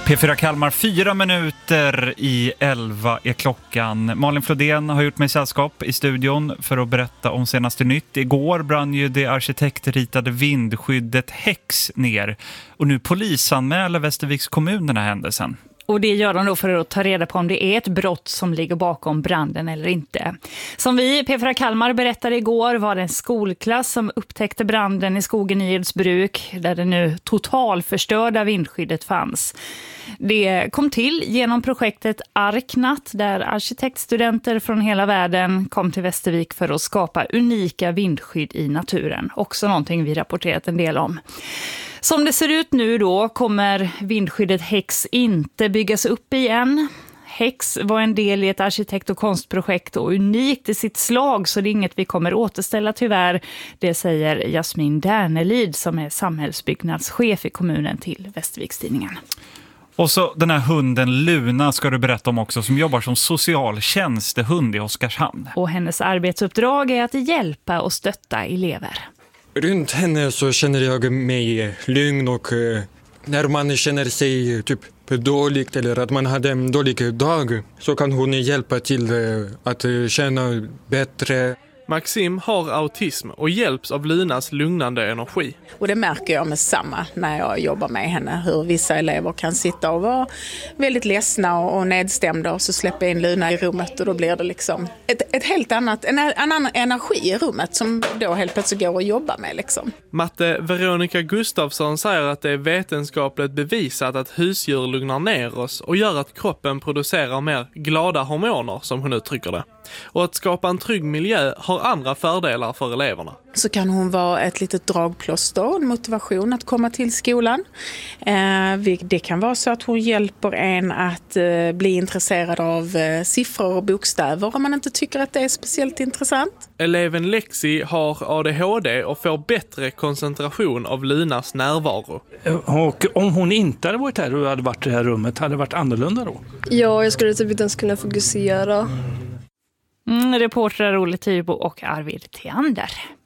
P4 Kalmar, 4 minuter i 11 är klockan. Malin Flodén har gjort mig sällskap i studion för att berätta om senaste nytt. Igår brann ju det arkitektritade vindskyddet Hex ner. Och nu polisanmäler Västerviks kommun den här händelsen. Och det gör de då för att ta reda på om det är ett brott som ligger bakom branden eller inte. Som vi i P4 Kalmar berättade igår var det en skolklass som upptäckte branden i skogen i Edsbruk där det nu totalförstörda vindskyddet fanns. Det kom till genom projektet Arknat där arkitektstudenter från hela världen kom till Västervik för att skapa unika vindskydd i naturen. Också någonting vi rapporterat en del om. Som det ser ut nu då kommer vindskyddet Hex inte byggas upp igen. Hex var en del i ett arkitekt- och konstprojekt och unikt i sitt slag så det är inget vi kommer återställa tyvärr. Det säger Jasmin Dernelid som är samhällsbyggnadschef i kommunen till Västervikstidningen. Och så den här hunden Luna ska du berätta om också som jobbar som socialtjänstehund i Oskarshamn. Och hennes arbetsuppdrag är att hjälpa och stötta elever. Runt henne så känner jag mig lugn och när man känner sig typ dåligt eller att man hade en dålig dag så kan hon hjälpa till att känna bättre. Maxim har autism och hjälps av Lunas lugnande energi. Och det märker jag med samma när jag jobbar med henne. Hur vissa elever kan sitta och vara väldigt ledsna och nedstämda och så släpper jag in Luna i rummet och då blir det liksom ett helt annat, en annan energi i rummet som då helt plötsligt går att jobba med liksom. Matte Veronica Gustafsson säger att det är vetenskapligt bevisat att husdjur lugnar ner oss och gör att kroppen producerar mer glada hormoner som hon uttrycker det. Och att skapa en trygg miljö har andra fördelar för eleverna. Så kan hon vara ett litet dragplåster, en motivation att komma till skolan. Det kan vara så att hon hjälper en att bli intresserad av siffror och bokstäver om man inte tycker att det är speciellt intressant. Eleven Lexi har ADHD och får bättre koncentration av Lunas närvaro. Och om hon inte hade varit här och hade varit i det här rummet, hade det varit annorlunda då? Ja, jag skulle typ inte ens kunna fokusera. Reportrar Olle Tybo och Arvid Theander.